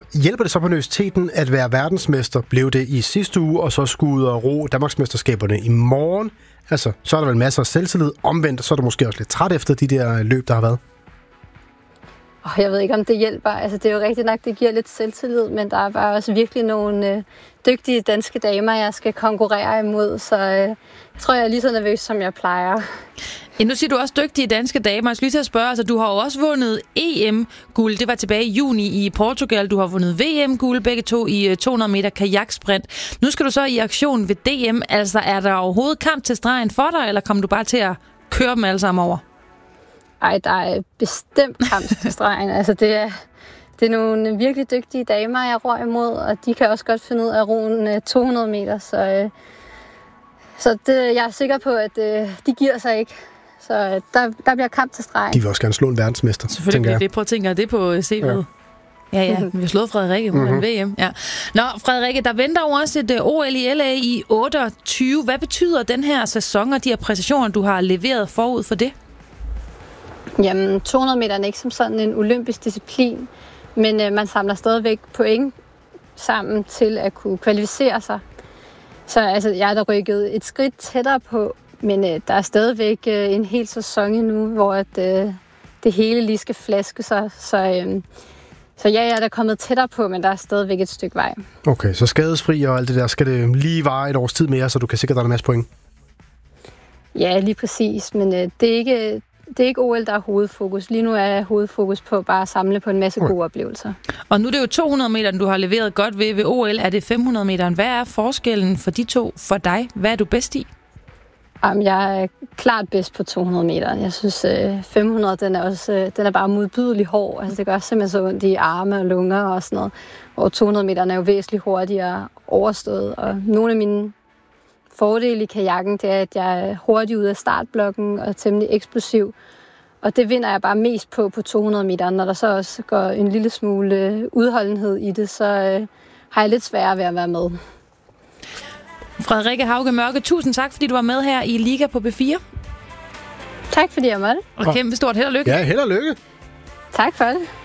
Hjælper det så på nervøsiteten at være verdensmester? Blev det i sidste uge, og så skulle ud og ro Danmarksmesterskaberne i morgen? Altså, så er der vel masser af selvtillid. Omvendt, så er du måske også lidt træt efter de der løb, der har været. Jeg ved ikke, om det hjælper. Altså, det er jo rigtigt nok, det giver lidt selvtillid, men der er bare også virkelig nogle dygtige danske damer, jeg skal konkurrere imod, så jeg tror, jeg er lige så nervøs, som jeg plejer. Ja, nu siger du også dygtige danske damer. Jeg skal lige til at spørge, altså, du har jo også vundet EM-guld. Det var tilbage i juni i Portugal. Du har vundet VM-guld, begge to i 200 meter kajaksprint. Nu skal du så i aktion ved DM. Altså, er der overhovedet kamp til stregen for dig, eller kommer du bare til at køre dem alle sammen over? Ej, der er bestemt kamp til stregen. Altså, det er nogle virkelig dygtige damer, jeg ror imod, og de kan også godt finde ud af at ro 200 meter. Så jeg er sikker på, at de giver sig ikke. Så der bliver kamp til stregen. De vil også gerne slå en verdensmester. Selvfølgelig bliver det. Prøv at tænke, det på CV'et. Ja. Vi har slået Frederikke på en VM. Ja. Nå, Frederikke, der venter jo også et OL i LA i 28. Hvad betyder den her sæson og de her præstationer, du har leveret forud for det? Jamen, 200 meter er ikke som sådan en olympisk disciplin, men man samler stadigvæk point sammen til at kunne kvalificere sig. Så altså, jeg er da rykket et skridt tættere på, men der er stadigvæk en hel sæson nu, hvor det hele lige skal flaske sig. Så ja, jeg er da kommet tættere på, men der er stadigvæk et stykke vej. Okay, så skadesfri og alt det der, skal det lige vare et års tid mere, så du kan sikre dig en masse point? Ja, lige præcis, men det er ikke OL, der er hovedfokus. Lige nu er hovedfokus på bare at samle på en masse gode oplevelser. Og nu er det jo 200 meter, du har leveret godt ved OL. Er det 500 meter? Hvad er forskellen for de to for dig? Hvad er du bedst i? Jamen, jeg er klart bedst på 200 meter. Jeg synes, 500, den er bare modbydelig hård. Altså, det gør simpelthen så ondt i arme og lunger og sådan noget. Og 200 meter er jo væsentligt hurtigere overstået. Og nogle af mine fordele i kajakken, det er, at jeg er hurtig ud af startblokken og temmelig eksplosiv. Og det vinder jeg bare mest på 200 meter. Når der så også går en lille smule udholdenhed i det, så har jeg lidt sværere ved at være med. Frederikke Hauge Mørke, tusind tak, fordi du var med her i Liga på B4. Tak, fordi jeg måtte. Og kæmpe stort held og lykke. Ja, held og lykke. Tak for det.